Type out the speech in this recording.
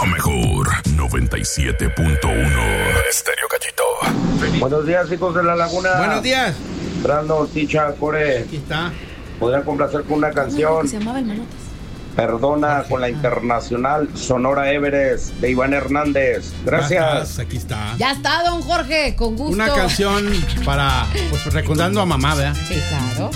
mejor 97.1 Estéreo Cachito. Buenos días, hijos de la laguna. Buenos días. Brando, Ticha, Core. Aquí está. Podrían complacer con una canción. Se llamaba El Manotas. Perdona, con la internacional Sonora Everest de Iván Hernández. Gracias. Aquí está. Ya está, don Jorge, con gusto. Una canción para, pues, recordando a mamá, ¿verdad? Sí, claro.